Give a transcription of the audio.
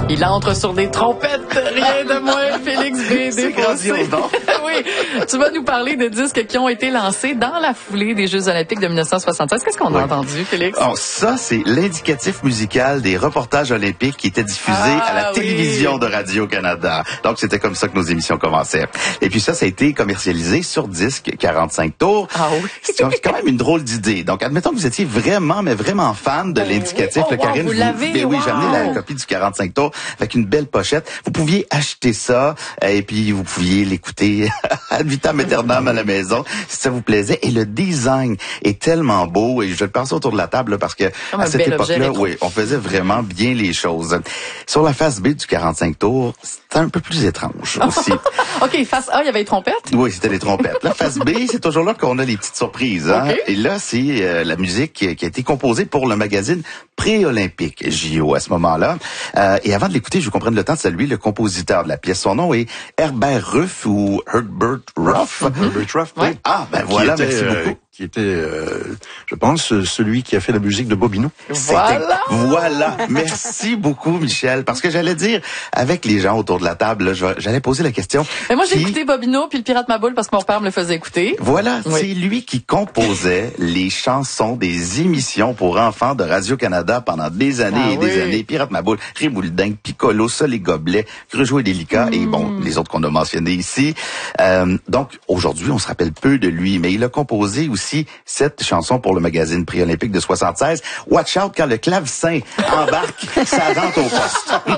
Il entre sur des trompettes, rien de moins, Félix B. C'est grandiose, non? Oui, tu vas nous parler de disques qui ont été lancés dans la foulée des Jeux olympiques de 1976. Qu'est-ce qu'on a entendu, Félix? Alors, ça, c'est l'indicatif musical des reportages olympiques qui étaient diffusés à la télévision de Radio-Canada. Donc, c'était comme ça que nos émissions commençaient. Et puis ça a été commercialisé sur disque 45 tours. Ah oui. C'est quand même une drôle d'idée. Donc, admettons que vous étiez vraiment, mais vraiment fan de l'indicatif. Oh, Karine, vous l'avez? Ben oui, j'ai amené la copie du 45 tours avec une belle pochette. Vous pouviez acheter ça et puis vous pouviez l'écouter ad vitam aeternam à la maison si ça vous plaisait. Et le design est tellement beau et je le pense autour de la table là, parce que à cette époque-là, oui, on faisait vraiment bien les choses. Sur la face B du 45 tours, c'était un peu plus étrange aussi. OK, face A, il y avait les trompettes? Oui, c'était les trompettes. La face B, c'est toujours là qu'on a les petites surprises. Hein? Okay. Et là, c'est la musique qui a été composée pour le magazine pré-olympique JO à ce moment-là. Et avant de l'écouter, je vous comprenne le temps de saluer le compositeur de la pièce. Son nom est Herbert Ruff ou Herbert Ruff. Herbert Ruff, oui. Ah, ben voilà, merci beaucoup. Qui était, je pense, celui qui a fait la musique de Bobino. Voilà. Merci beaucoup, Michel. Parce que j'allais dire, avec les gens autour de la table, là, j'allais poser la question. Mais moi, j'ai écouté Bobino puis le Pirate Maboule parce que mon père me le faisait écouter. Voilà, c'est lui qui composait les chansons des émissions pour enfants de Radio-Canada pendant des années et des années. Pirate Maboule, Ribouledingue, Piccolo, Sol et Gobelet, Grejou et Délicat et bon, les autres qu'on a mentionnés ici. Donc, aujourd'hui, on se rappelle peu de lui, mais il a composé aussi cette chanson pour le magazine pré-olympique de 76. Watch out quand le clavecin embarque, ça rentre au poste.